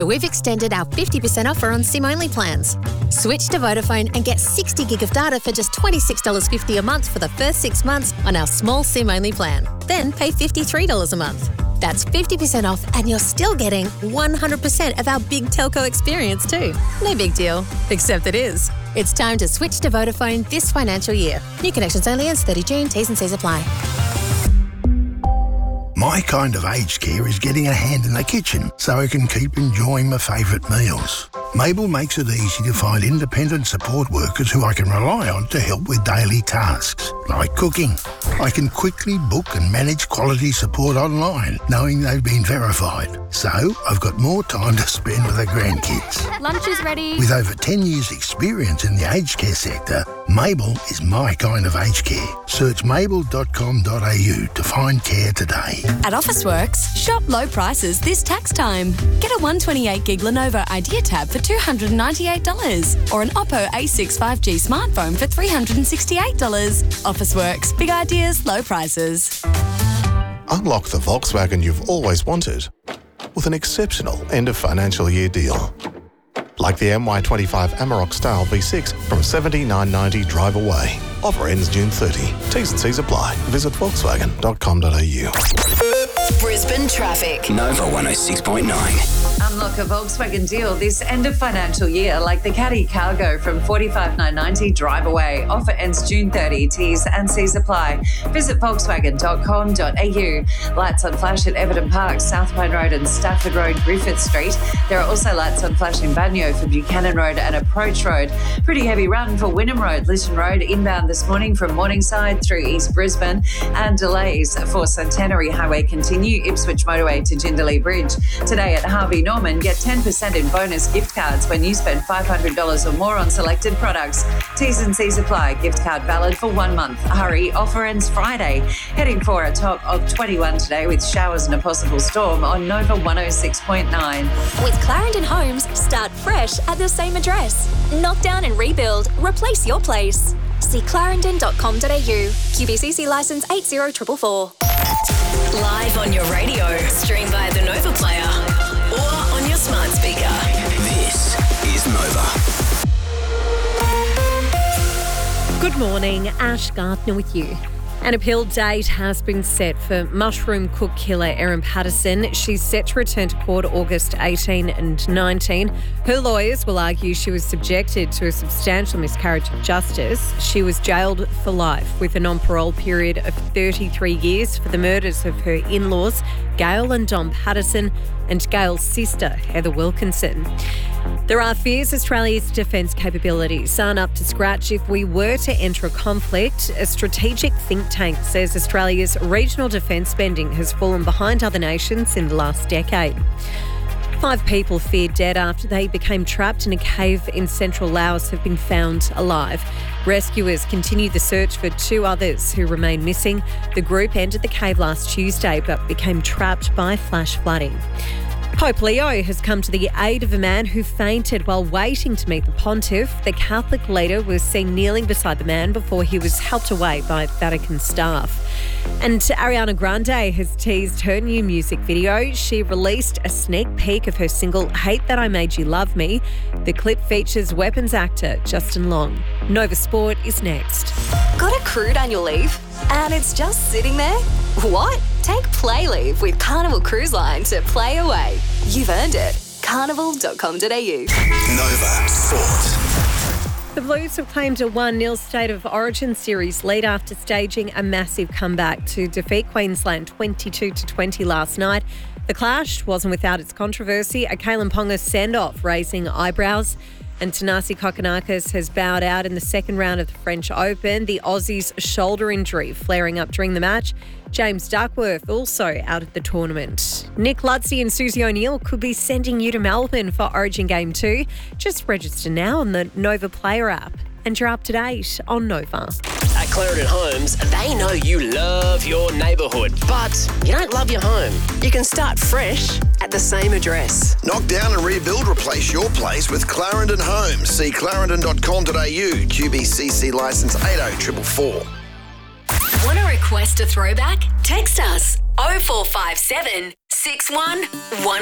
We've extended our 50% offer on SIM-only plans. Switch to Vodafone and get 60 gig of data for just $26.50 a month for the first 6 months on our small SIM-only plan. Then pay $53 a month. That's 50% off and you're still getting 100% of our big telco experience too. No big deal, except it is. It's time to switch to Vodafone this financial year. New connections only ends 30 June. T's and C's apply. My kind of aged care is getting a hand in the kitchen so I can keep enjoying my favourite meals. Mabel makes it easy to find independent support workers who I can rely on to help with daily tasks, like cooking. I can quickly book and manage quality support online, knowing they've been verified. So I've got more time to spend with the grandkids. Lunch is ready. With over 10 years' experience in the aged care sector, Mabel is my kind of aged care. Search mabel.com.au to find care today. At Officeworks, shop low prices this tax time. Get a 128 gig Lenovo Idea Tab for $298 or an Oppo A6 5G smartphone for $368. Officeworks, big ideas, low prices. Unlock the Volkswagen you've always wanted with an exceptional end of financial year deal. Like the MY25 Amarok Style V6 from $79.90 drive away. Offer ends June 30. T's and C's apply. Visit volkswagen.com.au. Brisbane traffic. Nova 106.9. Unlock a Volkswagen deal this end of financial year, like the Caddy Cargo from $45,990 drive away. Offer ends June 30. T's and C's apply. Visit volkswagen.com.au. Lights on flash at Everton Park, South Pine Road and Stafford Road, Griffith Street. There are also lights on flash in Banyo for Buchanan Road and Approach Road. Pretty heavy run for Wynnum Road, Lytton Road inbound this morning from Morningside through East Brisbane, and delays for Centenary Highway continue, Ipswich Motorway to Jindalee Bridge. Today at Harvey Norman, get 10% in bonus gift cards when you spend $500 or more on selected products. T's and C's apply. Gift card valid for 1 month. Hurry, offer ends Friday. Heading for a top of 21 today with showers and a possible storm on Nova 106.9. With Clarendon Homes, start fresh at the same address. Knock down and rebuild. Replace your place. See clarendon.com.au. QBCC licence 80444. Live on your radio. Stream via the Nova Player or on your smart speaker. This is Nova. Good morning, Ash Gardner with you. An appeal date has been set for mushroom cook killer Erin Patterson. She's set to return to court August 18 and 19. Her lawyers will argue she was subjected to a substantial miscarriage of justice. She was jailed for life with a non-parole period of 33 years for the murders of her in-laws, Gail and Dom Patterson, and Gail's sister, Heather Wilkinson. There are fears Australia's defence capabilities aren't up to scratch if we were to enter a conflict. A strategic think tank says Australia's regional defence spending has fallen behind other nations in the last decade. 5 people feared dead after they became trapped in a cave in central Laos have been found alive. Rescuers continue the search for 2 others who remain missing. The group entered the cave last Tuesday but became trapped by flash flooding. Pope Leo has come to the aid of a man who fainted while waiting to meet the pontiff. The Catholic leader was seen kneeling beside the man before he was helped away by Vatican staff. And Ariana Grande has teased her new music video. She released a sneak peek of her single, Hate That I Made You Love Me. The clip features Weapons actor Justin Long. Nova Sport is next. Got a crude annual leave? And it's just sitting there? What? Take Play Leave with Carnival Cruise Line to play away. You've earned it. Carnival.com.au. Nova Sport. The Blues have claimed a 1-0 State of Origin series lead after staging a massive comeback to defeat Queensland 22-20 last night. The clash wasn't without its controversy, a Kalen Ponga send-off raising eyebrows. And Tanasi Kokonakis has bowed out in the second round of the French Open. The Aussie's shoulder injury flaring up during the match. James Duckworth also out of the tournament. Nick Lutzy and Susie O'Neill could be sending you to Melbourne for Origin Game 2. Just register now on the Nova Player app. And you're up to date on Nova. At Clarendon Homes, they know you love your neighbourhood, but you don't love your home. You can start fresh at the same address. Knock down and rebuild, replace your place with Clarendon Homes. See clarendon.com.au, QBCC licence 80444. Want to request a throwback? Text us 0457 61